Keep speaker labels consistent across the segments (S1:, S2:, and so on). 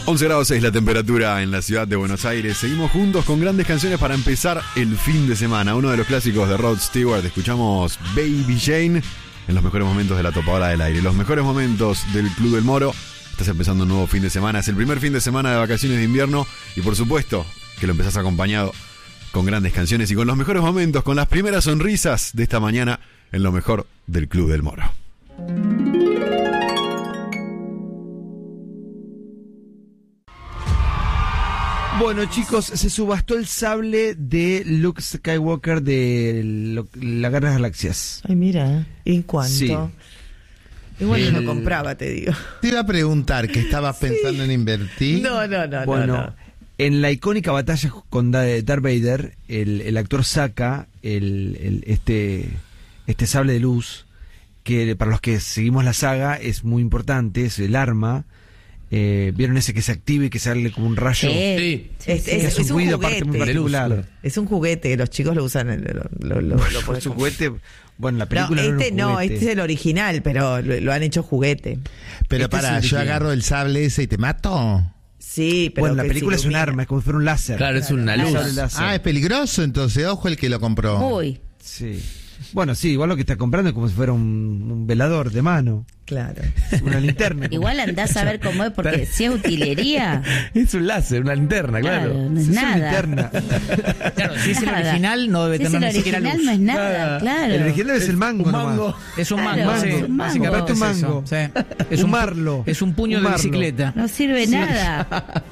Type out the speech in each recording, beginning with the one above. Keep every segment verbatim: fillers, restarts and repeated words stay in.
S1: once grados seis la temperatura en la ciudad de Buenos Aires. Seguimos juntos con grandes canciones para empezar el fin de semana. Uno de los clásicos de Rod Stewart. Escuchamos Baby Jane en los mejores momentos de la topadora del aire. Los mejores momentos del Club del Moro. Estás empezando un nuevo fin de semana. Es el primer fin de semana de vacaciones de invierno. Y por supuesto que lo empezás acompañado con grandes canciones y con los mejores momentos, con las primeras sonrisas de esta mañana en lo mejor del Club del Moro.
S2: Bueno, chicos, se subastó el sable de Luke Skywalker de lo, la Guerra de las Galaxias.
S3: Ay, mira, ¿en cuánto?
S2: Sí.
S3: Igual
S2: El...
S3: yo lo compraba, te digo.
S4: Te iba a preguntar que estabas sí. pensando en invertir.
S3: No, no, no,
S2: bueno,
S3: no, no.
S2: En la icónica batalla con Darth Vader, el, el actor saca el, el, este, este sable de luz, que para los que seguimos la saga es muy importante, es el arma. Eh, ¿Vieron ese que se activa y que sale como un rayo?
S3: Sí,
S2: sí.
S3: Es, es,
S2: es,
S3: es
S2: un
S3: un
S2: ruido
S3: juguete.
S2: aparte muy particular.
S3: Es un juguete, los chicos lo usan. Lo, lo, lo,
S2: bueno,
S3: lo
S2: es un juguete. Bueno, la película
S3: no,
S2: no,
S3: este
S2: no,
S3: no, este es el original, pero lo, lo han hecho juguete.
S4: Pero
S2: este
S4: para, yo agarro el sable ese y te mato.
S3: Sí, pero
S2: bueno, la película es un arma, es como si fuera un láser.
S5: Claro, es una luz.
S4: Ah, es peligroso, entonces, ojo el que lo compró.
S6: Muy.
S2: Sí. Bueno, sí, igual lo que está comprando es como si fuera un, un velador de mano.
S3: Claro.
S2: Una linterna.
S6: Igual andás a ver cómo es, porque si es utilería.
S5: Es un láser, una linterna, claro.
S6: Claro, no es
S2: Si
S6: nada.
S2: Es una linterna.
S5: Claro, si es el
S6: Nada.
S5: original, no debe
S6: Si es
S5: tener
S6: el
S5: ni siquiera
S6: original,
S5: luz.
S6: no es nada, claro.
S2: El original es el mango,
S5: Un mango.
S2: nomás.
S5: Es un
S6: Claro,
S5: mango, sí.
S6: es un mango.
S5: Básicamente
S2: Un
S5: es
S2: mango.
S5: eso. Sí. Es
S2: Un
S5: un
S2: marlo.
S5: Es un puño
S2: Un
S5: de
S2: marlo.
S5: bicicleta.
S6: No sirve
S2: Sí.
S6: nada.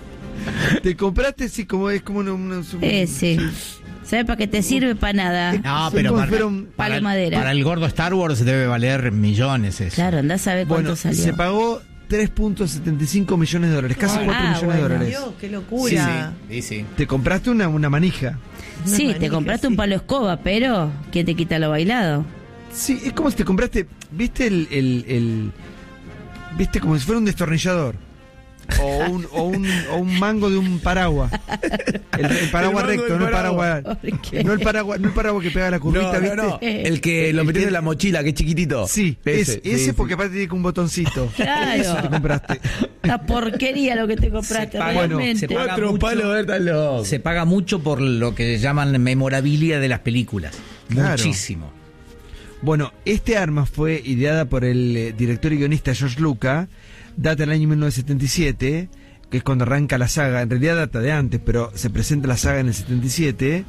S2: Te compraste, sí, como es como una... una-
S6: Eh, sí. ¿Sabes para qué te sirve? Para nada.
S5: No,
S2: Sí,
S5: pero
S2: como
S5: para,
S2: fuera un
S5: para,
S6: palo
S5: el,
S6: madera.
S5: para el gordo Star Wars debe valer millones eso.
S6: Claro, andás a ver cuánto
S2: Bueno,
S6: salió.
S2: se pagó tres punto setenta y cinco millones de dólares, casi
S6: Ah,
S2: cuatro millones
S6: bueno.
S2: de dólares.
S3: Dios, qué locura.
S5: Sí, sí.
S2: Te compraste una, una manija.
S6: Sí,
S3: Una
S6: te
S3: manija,
S6: compraste
S3: sí.
S6: un palo escoba, pero ¿quién te quita lo bailado?
S2: Sí, es como si te compraste, ¿viste el, el, el viste como si fuera un destornillador? O un, o un, o un mango de un paraguas. El, el paraguas
S5: El mango
S2: recto,
S5: del
S2: no el paraguas.
S6: paraguas. ¿Por qué?
S2: No el paraguas, no el paraguas que pega la curvita,
S5: No,
S2: ¿viste?
S5: no, no. El que lo metió en la mochila, que es chiquitito.
S2: Sí, ese, ese, ese porque aparte tiene que un botoncito.
S6: Claro.
S2: Eso te compraste.
S6: La porquería lo que te compraste,
S5: Se paga-
S6: realmente.
S5: se paga
S4: Cuatro
S5: mucho,
S4: palos, ¿verdad, loco?
S5: se paga mucho por lo que llaman memorabilia de las películas.
S2: Claro.
S5: Muchísimo.
S2: Bueno, este arma fue ideada por el eh, director y guionista George Lucas, data del año mil novecientos setenta y siete, que es cuando arranca la saga. En realidad data de antes, pero se presenta la saga en el setenta y siete.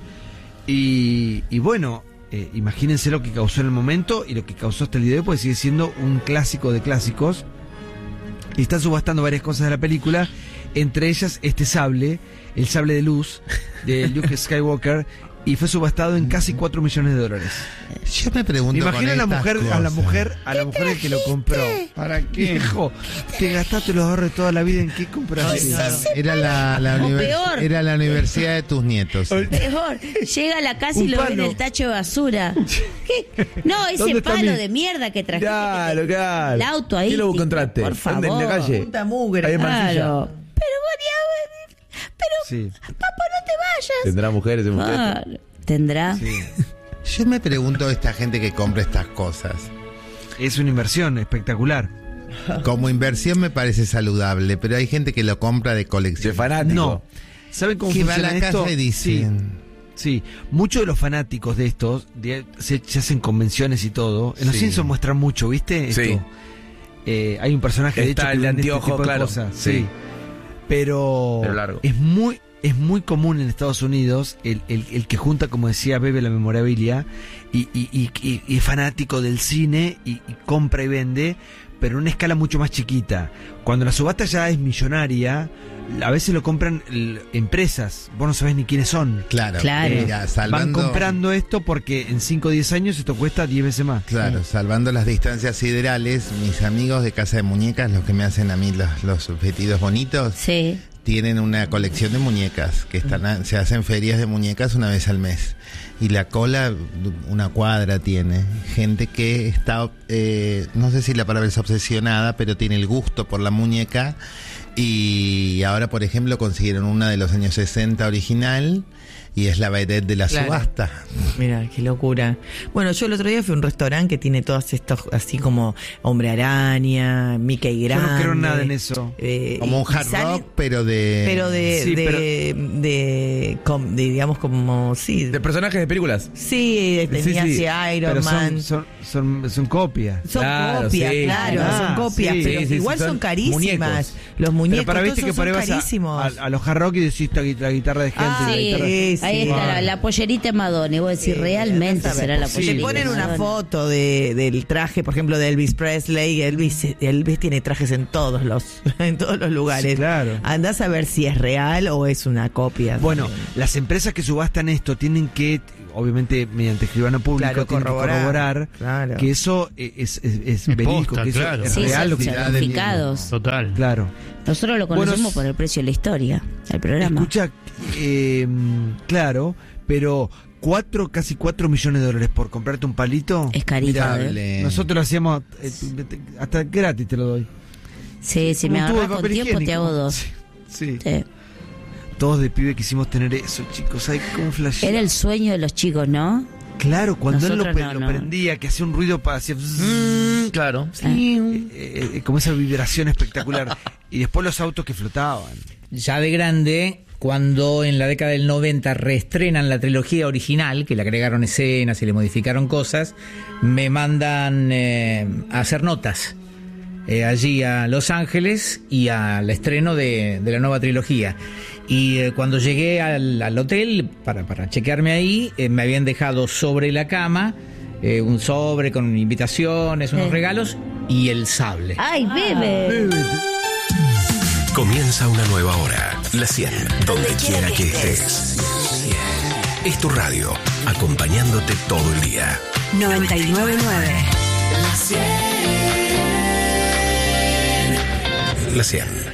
S2: Y, y bueno, eh, imagínense lo que causó en el momento y lo que causó hasta el día de hoy, porque sigue siendo un clásico de clásicos. Y están subastando varias cosas de la película, entre ellas este sable, el sable de luz de Luke Skywalker, y fue subastado en casi cuatro millones de dólares.
S4: Yo me pregunto.
S2: Imagina a la
S4: con
S2: mujer,
S4: estas
S2: a la
S4: cosas.
S2: mujer, a la mujer que lo compró. ¿Para qué? Hijo, te gastaste los ahorros de toda la vida en qué compraste.
S3: Ay, no.
S4: Era la, la,
S6: O
S4: univers-
S6: peor.
S4: era la universidad de tus nietos.
S6: Peor, llega a la casa y
S2: Un
S6: lo ve en
S2: palo.
S6: el tacho de basura. ¿Qué? No,
S2: ¿Dónde
S6: ese
S2: está
S6: palo
S2: mi-
S6: de mierda que trajiste.
S5: Claro, claro.
S6: El auto ahí.
S5: ¿Quién lo
S6: tipo,
S5: encontraste?
S6: Por
S5: ¿Dónde?
S6: favor.
S5: ¿En la calle?
S3: Punta mugre.
S5: Ahí en Marsella.
S6: Claro. Pero Bonnie, pero
S2: Sí,
S6: papá, no te vayas.
S5: Tendrá mujeres y mujeres.
S6: Claro. Tendrá.
S2: sí.
S4: Yo me pregunto esta gente que compra estas cosas.
S2: Es una inversión espectacular.
S4: Como inversión me parece saludable, pero hay gente que lo compra de
S5: De
S4: colección.
S5: fanático.
S2: No. ¿Saben cómo
S4: Que va a
S2: funciona
S4: la
S2: esto?
S4: casa y dicen.
S2: Sí, sí. Muchos de los fanáticos de estos de- se, se hacen convenciones y todo. En los
S4: Sí.
S2: Simpsons muestran mucho, ¿viste? Esto.
S5: Sí.
S2: Eh, hay un personaje de
S5: Está
S2: hecho que
S5: el de
S2: vende este
S5: anteojo,
S2: tipo de
S5: claro.
S2: cosas.
S5: Sí.
S2: Sí. Pero,
S5: Pero largo.
S2: es muy es muy común en Estados Unidos el, el, el que junta, como decía Bebe, la memorabilia y, y, y, y- y es fanático del cine y, y compra y vende, pero en una escala mucho más chiquita. Cuando la subasta ya es millonaria, a veces lo compran l- empresas, vos no sabés ni quiénes son.
S4: Claro,
S6: Claro.
S4: mira,
S2: Van
S4: salvando,
S2: comprando esto porque en cinco o diez años esto cuesta diez veces más.
S4: claro, salvando las distancias siderales, mis amigos de Casa de Muñecas, los que me hacen a mí los, los vestidos bonitos,
S6: Sí.
S4: tienen una colección de muñecas que están a- se hacen ferias de muñecas una vez al mes y la cola una cuadra tiene gente que está eh, no sé si la palabra es obsesionada, pero tiene el gusto por la muñeca. Y ahora, por ejemplo, consiguieron una de los años sesenta original y es la vedette de la
S3: Claro.
S4: subasta.
S3: Mira, qué locura. Bueno, yo el otro día fui a un restaurante que tiene todos estos, así como Hombre Araña, Mickey
S2: Yo
S3: Grande.
S2: no creo nada en eso.
S3: eh,
S4: Como un
S3: y
S4: hard
S3: salen-
S4: rock, pero de...
S3: Pero de,
S2: Sí,
S3: de,
S2: pero-
S3: de, com- de, digamos, como, sí.
S5: De personajes de películas.
S3: sí, tenía
S2: Sí, sí,
S3: así Iron
S2: pero
S3: Man.
S2: son, son, son, son copias.
S3: Son
S5: Claro,
S3: copias,
S5: sí,
S3: claro,
S2: ah,
S3: son copias,
S2: sí,
S3: pero
S5: sí, sí,
S3: igual
S5: son
S3: son carísimas.
S5: muñecos.
S3: Los muñecos
S2: Pero para
S3: todos
S2: viste que
S3: esos
S2: por ahí
S3: son
S2: vas a,
S3: carísimos.
S2: a, a los hard rock y decís la, gui- la guitarra de gente.
S6: Ah,
S2: la
S3: sí,
S2: guitarra-
S3: sí, sí.
S6: Ahí está
S2: Wow.
S6: la, la pollerita de Madonna. Y vos decís,
S3: Sí,
S6: realmente
S3: andá a
S6: será
S3: saber.
S6: la
S3: Te
S6: pollerita.
S3: ponen
S6: de
S3: una
S6: Madonna.
S3: foto de, del traje, por ejemplo, de Elvis Presley. Elvis, Elvis tiene trajes en todos los, en todos los lugares.
S2: Sí, claro.
S3: Andás a ver si es real o es una copia.
S2: Bueno, las empresas que subastan esto tienen que, obviamente mediante escribano público,
S3: Claro,
S2: tienen
S3: corroborar.
S2: que corroborar
S3: Claro.
S2: que eso es, es, es verídico,
S7: posta,
S2: que eso
S7: claro.
S2: es
S6: Sí,
S2: real lo
S6: son
S2: que
S6: certificados.
S7: Total.
S2: Claro.
S6: Nosotros lo
S2: Bueno,
S6: conocemos
S2: es-
S6: por el precio de la historia, el programa.
S2: Escucha, eh, claro, pero cuatro, casi cuatro millones de dólares por comprarte un palito.
S6: Es carito,
S2: Mirá,
S6: ¿eh?
S2: nosotros lo hacíamos, eh, hasta gratis te lo doy.
S6: Sí, si me
S2: Un tubo de
S6: agarras con
S2: papel
S6: tiempo te
S2: higiénico.
S6: hago dos.
S2: Sí, sí.
S6: Sí.
S2: Todos de pibe quisimos tener eso, chicos. ¿Sabes cómo flashea?
S6: Era el sueño de los chicos, ¿no?
S2: Claro, cuando él lo,
S6: Nosotros
S2: pe-
S6: no,
S2: lo
S6: no.
S2: prendía, que hacía un ruido para hacía
S7: Mm, claro.
S2: eh, eh, como esa vibración espectacular. Y después los autos que flotaban.
S5: Ya de grande, cuando en la década del noventa reestrenan la trilogía original, que le agregaron escenas y le modificaron cosas, me mandan eh, a hacer notas eh, allí a Los Ángeles y al estreno de, de la nueva trilogía. Y eh, cuando llegué al, al hotel para, para chequearme ahí, eh, me habían dejado sobre la cama eh, un sobre con invitaciones, unos
S6: Sí.
S5: regalos y el sable.
S6: ¡Ay, bebé!
S8: Comienza una nueva hora. La cien, donde quiera que estés. Es tu radio, acompañándote todo el día.
S9: noventa y nueve punto nueve.
S8: La cien.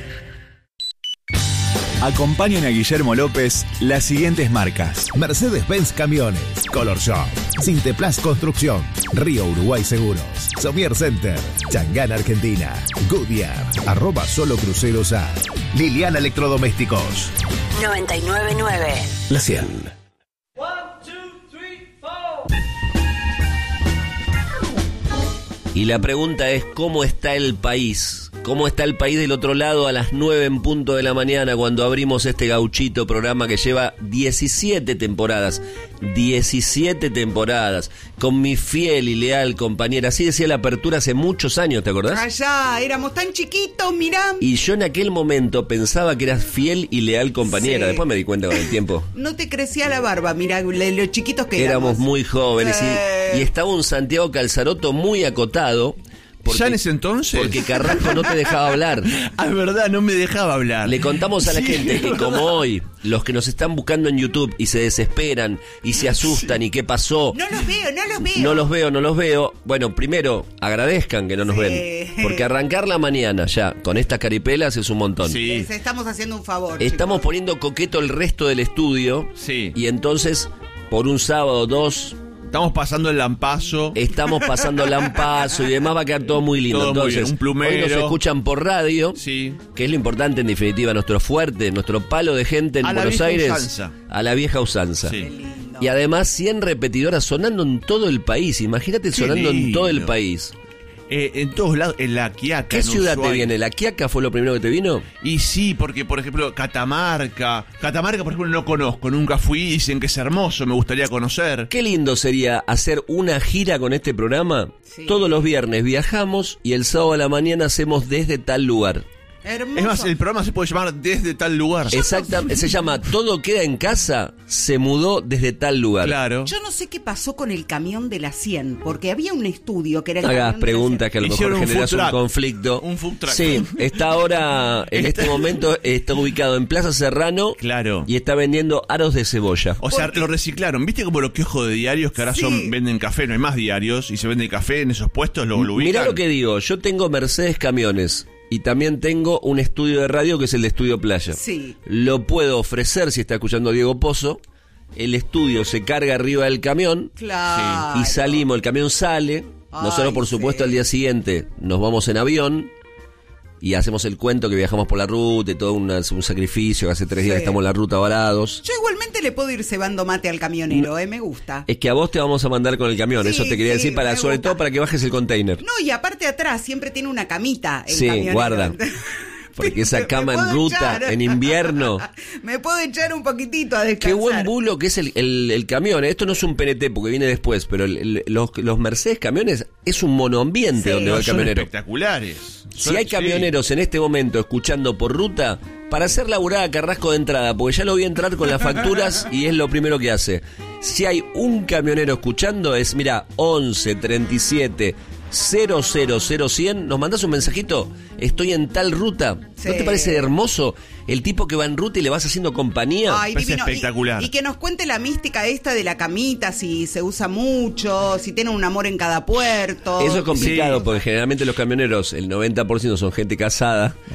S10: Acompañan a Guillermo López las siguientes marcas: Mercedes-Benz Camiones, Color Shop, Sinteplas Construcción, Río Uruguay Seguros, Somier Center, Changán Argentina, Goodyear, arroba Solo Cruceros A, Liliana Electrodomésticos.
S9: noventa y nueve punto nueve.
S8: La cien.
S11: Y la pregunta es, ¿cómo está el país? ¿Cómo está el país del otro lado a las nueve en punto de la mañana cuando abrimos este gauchito programa que lleva diecisiete temporadas? diecisiete temporadas, con mi fiel y leal compañera. Así decía la apertura hace muchos años, ¿te acordás?
S12: Allá, éramos tan chiquitos, mirá.
S11: Y yo en aquel momento pensaba que eras fiel y leal compañera.
S12: Sí.
S11: Después me di cuenta con el tiempo.
S12: No te crecía la barba, mirá, le- los chiquitos que éramos.
S11: Éramos muy jóvenes
S12: Eh.
S11: y, y estaba un Santiago Calzaroto muy acotado. Porque,
S7: ¿Ya en ese entonces?
S11: Porque Carrasco no te dejaba hablar.
S7: Ah, es verdad, no me dejaba hablar.
S11: Le contamos a la
S7: Sí,
S11: gente
S7: es
S11: que
S7: verdad.
S11: como hoy, los que nos están buscando en YouTube y se desesperan y se asustan y qué pasó,
S12: No los veo, no los veo.
S11: no los veo, no los veo. Bueno, primero, agradezcan que no nos
S12: Sí.
S11: ven. Porque arrancar la mañana ya con estas caripelas es un montón.
S7: Sí.
S12: Les estamos haciendo un favor.
S11: Estamos
S12: chicos.
S11: poniendo coqueto el resto del estudio.
S7: Sí.
S11: Y entonces, por un sábado, dos,
S7: Estamos pasando el lampazo.
S11: estamos pasando lampazo y demás, va a quedar todo muy lindo.
S7: Todo muy
S11: Entonces,
S7: bien, un plumero.
S11: hoy nos escuchan por radio.
S7: Sí.
S11: Que es lo importante en definitiva, nuestro fuerte, nuestro palo de gente en
S7: A la
S11: Buenos
S7: vieja
S11: Aires.
S7: usanza.
S11: A la vieja usanza.
S7: Sí.
S11: Y además cien repetidoras sonando en todo el país. Imagínate sonando en todo el
S7: lindo.
S11: país.
S7: Eh, en todos lados, en La Quiaca.
S11: ¿Qué
S7: en
S11: ciudad te
S7: Ushuaia.
S11: viene? ¿La Quiaca fue lo primero que te vino?
S7: Y sí, porque por ejemplo, Catamarca. Catamarca, por ejemplo, no conozco, nunca fui. Dicen que es hermoso, me gustaría conocer.
S11: Qué lindo sería hacer una gira con este programa.
S12: Sí.
S11: Todos los viernes viajamos y el sábado a la mañana hacemos desde tal lugar.
S12: Hermoso.
S7: Es más, el programa se puede llamar Desde Tal Lugar.
S11: Exactamente, se llama Todo queda en casa, se mudó desde tal lugar.
S7: Claro.
S12: Yo no sé qué pasó con el camión de la cien, porque había un estudio que era el
S11: No hagas
S12: camión de la
S11: preguntas que a lo
S7: Hicieron
S11: mejor
S7: un
S11: generas
S7: food
S11: un
S7: truck.
S11: conflicto.
S7: Un food truck.
S11: Sí, está ahora, en este momento, está ubicado en Plaza Serrano.
S7: Claro.
S11: Y está vendiendo aros de cebolla.
S7: O sea, lo reciclaron. ¿Viste como los kioscos de diarios que ahora
S12: Sí.
S7: son venden café? No hay más diarios y se vende café en esos puestos, lo, lo ubican.
S11: Mirá lo que digo, yo tengo Mercedes Camiones y también tengo un estudio de radio que es el de Estudio Playa.
S12: Sí.
S11: Lo puedo ofrecer si está escuchando Diego Pozo. El estudio se carga arriba del camión
S12: Claro.
S11: y salimos, el camión sale.
S12: Ay,
S11: Nosotros, por supuesto,
S12: sí.
S11: al día siguiente nos vamos en avión. y hacemos el cuento que viajamos por la ruta y todo una- un sacrificio, que hace tres días
S12: Sí.
S11: que estamos en la ruta varados.
S12: Yo igualmente le puedo ir cebando mate al camionero, eh, me gusta.
S11: Es que a vos te vamos a mandar con el camión,
S12: Sí,
S11: eso te quería
S12: sí,
S11: decir, para
S12: me
S11: sobre
S12: gusta.
S11: todo para que bajes el container.
S12: No, y aparte atrás siempre tiene una camita el
S11: Sí,
S12: camionero.
S11: guarda. Porque esa
S12: Me
S11: cama en
S12: puedo
S11: ruta,
S12: echar.
S11: en invierno.
S12: Me puedo echar un poquitito a
S11: Qué
S12: descansar.
S11: buen bulo que es el, el- el camión. Esto no es un P N T porque viene después, pero el- el- los, los Mercedes camiones es un monoambiente
S12: Sí.
S11: donde va el
S7: Son
S11: camionero.
S7: espectaculares.
S11: Si
S7: Son-
S11: hay
S7: sí.
S11: camioneros en este momento escuchando por ruta, para hacer laburar a Carrasco de entrada, porque ya lo vi entrar con las facturas y es lo primero que hace. Si hay un camionero escuchando, es, mira, once treinta y siete cero cero cero cien, nos mandás un mensajito, estoy en tal ruta.
S12: Sí.
S11: ¿No te parece hermoso el tipo que va en ruta y le vas haciendo compañía?
S12: Ay,
S7: Parece
S12: divino. Y-
S7: espectacular.
S12: Y, que nos cuente la mística esta de la camita, si se usa mucho, si tiene un amor en cada puerto.
S11: Eso es complicado
S7: Sí.
S11: porque generalmente los camioneros, el noventa por ciento son gente casada